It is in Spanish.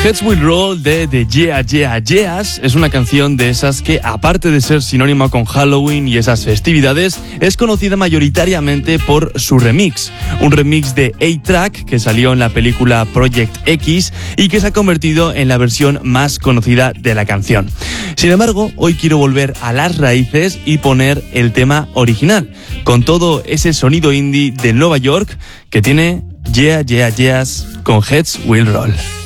Heads Will Roll de The Yeah Yeah Yeahs es una canción de esas que, aparte de ser sinónima con Halloween y esas festividades, es conocida mayoritariamente por su remix. Un remix de A-Track que salió en la película Project X y que se ha convertido en la versión más conocida de la canción. Sin embargo, hoy quiero volver a las raíces y poner el tema original, con todo ese sonido indie de Nueva York que tiene Yeah Yeah Yeahs con Heads Will Roll.